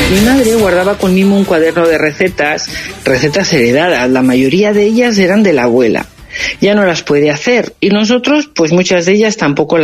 Mi madre guardaba con mimo un cuaderno de recetas heredadas. La mayoría de ellas eran de la abuela. Ya no las puede hacer y nosotros, pues muchas de ellas tampoco